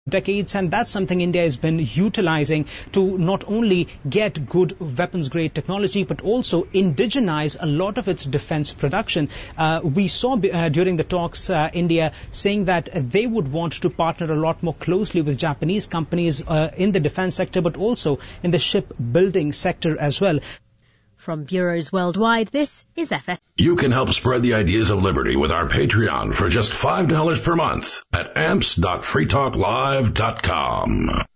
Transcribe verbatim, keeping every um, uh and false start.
decades, and that's something India has been utilizing to not only get good weapons grade technology but also indigenize a lot of its defense production. Uh, we saw uh, during the talks uh, India saying that they would want to partner a lot more closely with Japanese companies uh, in the defense sector but also in the shipbuilding sector as well. From bureaus worldwide, this is F F. You can help spread the ideas of liberty with our Patreon for just five dollars per month at amps dot free talk live dot com.